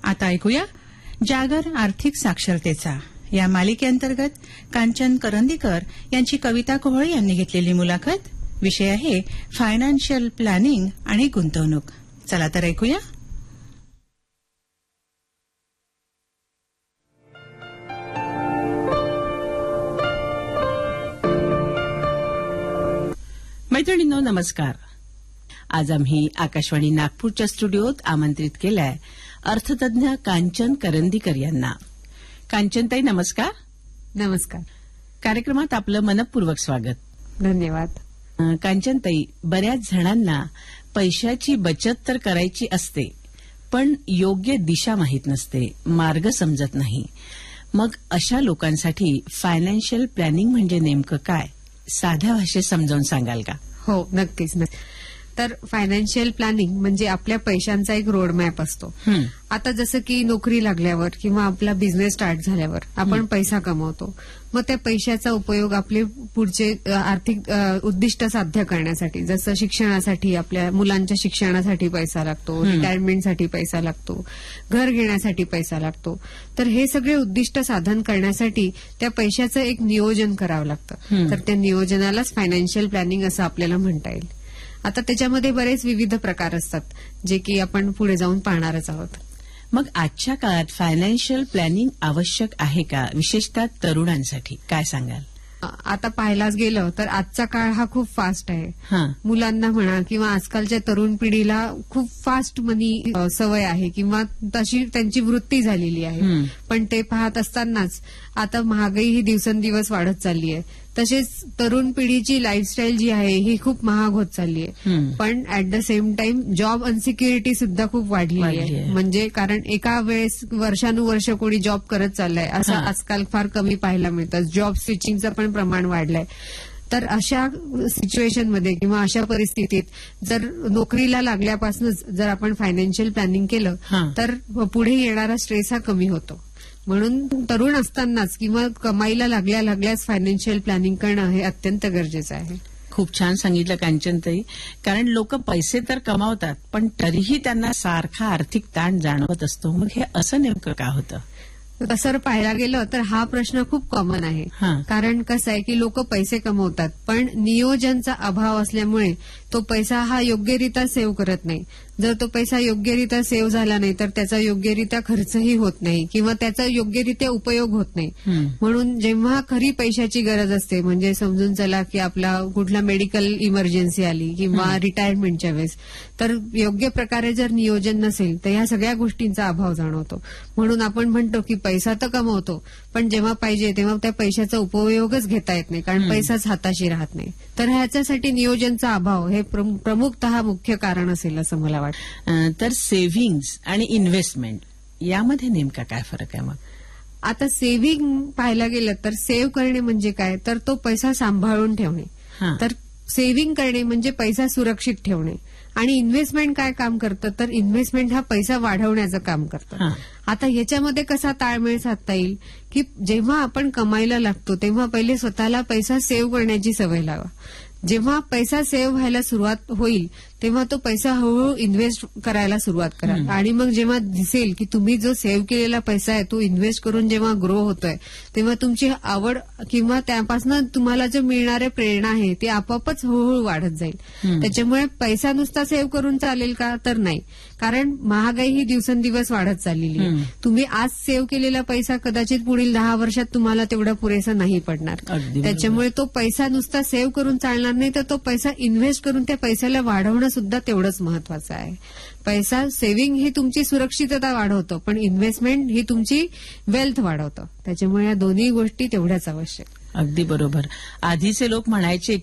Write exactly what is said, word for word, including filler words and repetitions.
आता ऐकूया जागर आर्थिक साक्षरतेचा या मालिकेअंतर्गत कांचन करंदीकर यांची कविता कोहळे यांनी घेतलेली मुलाखत. विषय आहे फायनान्शियल प्लॅनिंग आणि गुंतवणूक. चला तर ऐकूया. मैत्रिणींनो, नमस्कार. आज आम्ही आकाशवाणी नागपूरच्या स्टुडिओत आमंत्रित केलाय अर्थतज्ञ कांचन करंदीकर यांना. कांचनताई, नमस्कार. नमस्कार. कार्यक्रमात आपलं मनपूर्वक स्वागत. धन्यवाद. कांचनताई, बऱ्याच जणांना पैशाची बचत तर करायची असते, पण योग्य दिशा माहीत नसते, मार्ग समजत नाही. मग अशा लोकांसाठी फायनान्शियल प्लॅनिंग म्हणजे नेमकं काय, साध्या भाषेत समजावून सांगाल का? हो, नक्कीच. तर फायनान्शियल प्लॅनिंग म्हणजे आपल्या पैशांचा एक रोडमॅप असतो. आता जसं की नोकरी लागल्यावर किंवा आपला बिझनेस स्टार्ट झाल्यावर आपण पैसा कमवतो. मग त्या पैशाचा उपयोग आपले पुढचे आर्थिक उद्दिष्ट साध्य करण्यासाठी, जसं शिक्षणासाठी, आपल्या मुलांच्या शिक्षणासाठी पैसा लागतो, रिटायरमेंटसाठी पैसा लागतो, घर घेण्यासाठी पैसा लागतो. तर हे सगळे उद्दिष्ट साधन करण्यासाठी त्या पैशाचं एक नियोजन करावं लागतं. तर त्या नियोजनालाच फायनान्शियल प्लॅनिंग असं आपल्याला म्हणता येईल. आता त्याच्यामध्ये बरेच विविध प्रकार असतात, जे की आपण पुढे जाऊन पाहणारच आहोत. मग आजच्या काळात फायनान्शियल प्लॅनिंग आवश्यक आहे का, विशेषतः तरुणांसाठी? काय सांगाल? आता पाहायलाच गेलं तर आजचा काळ हा खूप फास्ट आहे. मुलांना म्हणा किंवा आजकालच्या तरुण पिढीला खूप फास्ट मनी सवय आहे किंवा तशी त्यांची वृत्ती झालेली आहे. पण ते पाहत असतानाच आता महागाई ही दिवसेंदिवस वाढत चालली आहे. तसेच तरुण पिढीची लाईफस्टाईल जी आहे ही खूप महाग होत चालली आहे. पण at the same time job अनसिक्युरिटी सुद्धा खूप वाढलेली आहे. म्हणजे कारण एका वेळेस वर्षानुवर्ष कोणी जॉब करत चाललंय असं आजकाल फार कमी पाहायला मिळतं. जॉब स्विचिंगचं पण प्रमाण वाढलंय. तर अशा सिच्युएशनमध्ये किंवा अशा परिस्थितीत जर नोकरीला लागल्यापासूनच जर आपण फायनान्शियल प्लॅनिंग केलं तर पुढे येणारा स्ट्रेस हा कमी होतो. म्हणून तरुण असतानाच किंवा कमाईला लागल्या लागल्याच फायनान्शियल प्लॅनिंग करणं हे अत्यंत गरजेचं आहे. खूप छान सांगितलं कांचनताई. कारण लोक पैसे तर कमावतात, पण तरीही त्यांना सारखा आर्थिक ताण जाणवत असतो. मग हे असं नेमकं का होतं? तसं पाहायला गेलं तर हा प्रश्न खूप कॉमन आहे. कारण कसं आहे की लोक पैसे कमवतात, पण नियोजनचा अभाव असल्यामुळे तो पैसा हा योग्यरित्या सेव्ह करत नाही. जर तो पैसा योग्यरित्या सेव्ह झाला नाही तर त्याचा योग्यरित्या खर्चही होत नाही किंवा त्याचा योग्यरित्या उपयोग होत नाही. म्हणून जेव्हा खरी पैशाची गरज असते, म्हणजे समजून चला की आपला कुठला मेडिकल इमर्जन्सी आली किंवा रिटायरमेंटच्या वेळेस, तर योग्य प्रकारे जर नियोजन नसेल तर ह्या सगळ्या गोष्टींचा अभाव जाणवतो. म्हणून आपण म्हणतो की पैसा तर कमवतो, पण जेव्हा पाहिजे तेव्हा त्या पैशाचा उपयोगच घेता येत नाही, कारण पैसाच हाताशी राहत नाही. तर ह्याच्यासाठी नियोजनचा अभाव हे प्रमुखतः मुख्य कारण असेल असं मला वाटतं. तर सेव्हिंग्ज आणि इन्व्हेस्टमेंट यामध्ये नेमका काय फरक आहे? मग आता सेव्हिंग पाहायला गेलं तर सेव्ह करणे म्हणजे काय, तर तो पैसा सांभाळून ठेवणे. तर सेव्हिंग करणे म्हणजे पैसा सुरक्षित ठेवणे. आणि इन्व्हेस्टमेंट काय काम करतं, तर इन्व्हेस्टमेंट हा पैसा वाढवण्याचं काम करतं. आता ह्याच्यामध्ये कसा ताळमेळ साधता येईल की जेव्हा आपण कमाईला लागतो तेव्हा पहिले स्वतःला पैसा सेव्ह करण्याची सवय लावा. जेव्हा पैसा सेव्ह व्हायला सुरुवात होईल तेव्हा तो पैसा हळूहळू इन्व्हेस्ट करायला सुरुवात करा. आणि मग जेव्हा दिसेल की तुम्ही जो सेव्ह केलेला पैसा आहे तो इन्व्हेस्ट करून जेव्हा ग्रो होतोय तेव्हा तुमची आवड किंवा त्यापासून तुम्हाला जो मिळणारे प्रेरणा आहे ती आपोआपच हळूहळू वाढत जाईल. त्याच्यामुळे पैसा नुसता सेव्ह करून चालेल का, तर नाही. कारण महागाई ही दिवसेंदिवस वाढत चाललेली आहे. तुम्ही आज सेव्ह केलेला पैसा कदाचित पुढील दहा वर्षात तुम्हाला तेवढा पुरेसा नाही पडणार. त्याच्यामुळे तो पैसा नुसता सेव्ह करून चालणार नाही, तर तो पैसा इन्व्हेस्ट करून त्या पैशाला वाढवणं सुद्धा तेवढंच महत्वाचं आहे. पैसा सेव्हिंग ही तुमची सुरक्षितता वाढवतं, पण इन्व्हेस्टमेंट ही तुमची वेल्थ वाढवतं. त्याच्यामुळे या दोन्ही गोष्टी तेवढ्याच आवश्यक. अगदी बरोबर. आधीचे लोक म्हणायचे